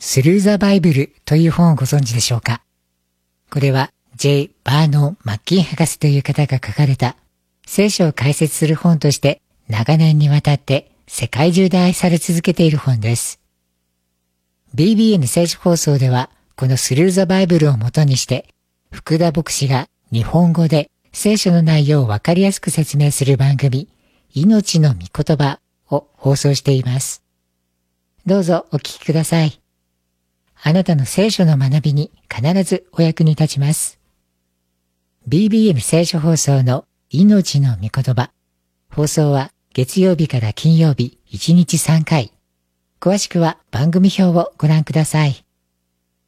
スルーザバイブルという本をご存知でしょうか。これは J. バーノン・マッキン博士という方が書かれた聖書を解説する本として長年にわたって世界中で愛され続けている本です。BBN 聖書放送ではこのスルーザバイブルを元にして福田牧師が日本語で聖書の内容をわかりやすく説明する番組命の御言葉を放送しています。どうぞお聞きください。あなたの聖書の学びに必ずお役に立ちます。BBN 聖書放送の命の御言葉。放送は月曜日から金曜日1日3回。詳しくは番組表をご覧ください。